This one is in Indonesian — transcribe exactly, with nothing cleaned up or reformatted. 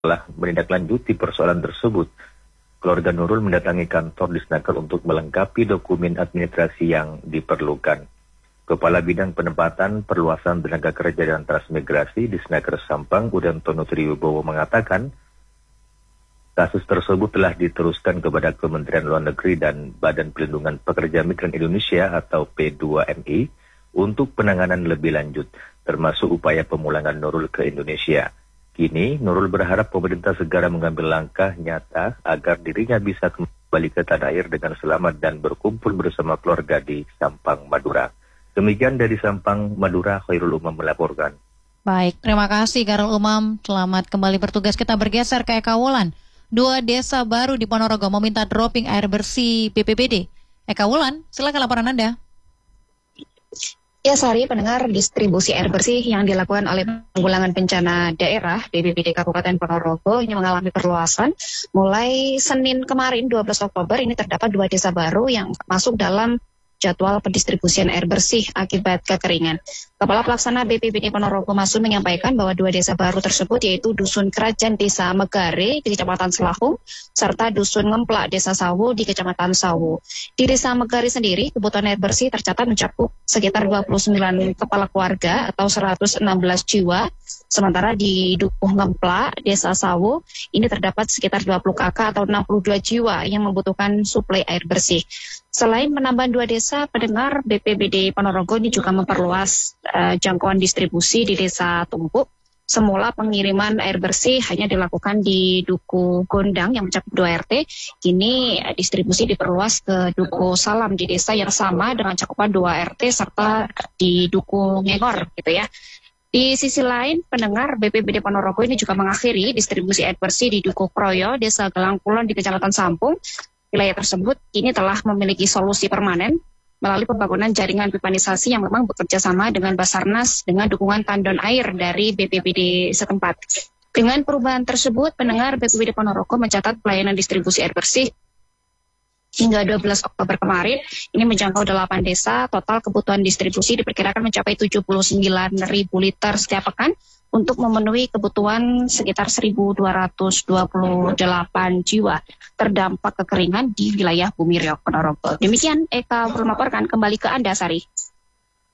Setelah menindaklanjuti persoalan tersebut, keluarga Nurul mendatangi kantor Disnaker untuk melengkapi dokumen administrasi yang diperlukan. Kepala Bidang Penempatan, Perluasan Tenaga Kerja dan Transmigrasi Disnaker Sampang, Udantono Triwibowo mengatakan, kasus tersebut telah diteruskan kepada Kementerian Luar Negeri dan Badan Pelindungan Pekerja Migran Indonesia atau P dua M I untuk penanganan lebih lanjut, termasuk upaya pemulangan Nurul ke Indonesia. Kini, Nurul berharap pemerintah segera mengambil langkah nyata agar dirinya bisa kembali ke tanah air dengan selamat dan berkumpul bersama keluarga di Sampang, Madura. Demikian dari Sampang, Madura, Khairul Umam melaporkan. Baik, terima kasih Khairul Umam. Selamat kembali bertugas. Kita bergeser ke Eka Wulan. Dua desa baru di Ponorogo meminta dropping air bersih B P B D. Eka Wulan, silakan laporan Anda. Ya, Sari, pendengar, distribusi air bersih yang dilakukan oleh Penanggulangan Bencana Daerah B P B D Kabupaten Ponorogo ini mengalami perluasan. Mulai Senin kemarin dua belas Oktober ini terdapat dua desa baru yang masuk dalam jadwal pendistribusian air bersih akibat kekeringan. Kepala Pelaksana B P B D Ponorogo Masun menyampaikan bahwa dua desa baru tersebut yaitu Dusun Kerajaan Desa Megare di Kecamatan Selahung serta Dusun Ngemplak Desa Sawu di Kecamatan Sawu. Di Desa Megare sendiri, kebutuhan air bersih tercatat mencakup sekitar dua puluh sembilan kepala keluarga atau seratus enam belas jiwa. Sementara di Dukuh Ngemplak, Desa Sawu, ini terdapat sekitar dua puluh kakak atau enam puluh dua jiwa yang membutuhkan suplai air bersih. Selain menambah dua desa, pendengar B P B D Ponorogo ini juga memperluas uh, jangkauan distribusi di Desa Tumpuk. Semula pengiriman air bersih hanya dilakukan di Duku Gondang yang mencakup dua R T. Kini uh, distribusi diperluas ke Duku Salam di desa yang sama dengan cakupan dua R T serta di Duku Ngengor gitu ya. Di sisi lain, pendengar B P B D Ponorogo ini juga mengakhiri distribusi air bersih di Duku Kroyo, Desa Gelang Kulon di Kecamatan Sampung. Wilayah tersebut kini telah memiliki solusi permanen melalui pembangunan jaringan pipanisasi yang memang bekerja sama dengan Basarnas dengan dukungan tandon air dari B P B D setempat. Dengan perubahan tersebut, pendengar B P B D Ponorogo mencatat pelayanan distribusi air bersih hingga dua belas Oktober kemarin, ini menjangkau delapan desa. Total kebutuhan distribusi diperkirakan mencapai tujuh puluh sembilan ribu liter setiap pekan untuk memenuhi kebutuhan sekitar seribu dua ratus dua puluh delapan jiwa terdampak kekeringan di wilayah Bumi Riok Ponorogo. Demikian Eka melaporkan, kembali ke Anda, Sari.